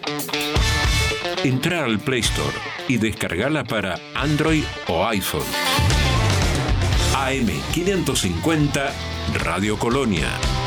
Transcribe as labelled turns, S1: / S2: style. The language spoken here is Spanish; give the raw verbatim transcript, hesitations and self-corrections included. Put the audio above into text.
S1: Entrá al Play Store y descargala para Android o iPhone. A M quinientos cincuenta Radio Colonia.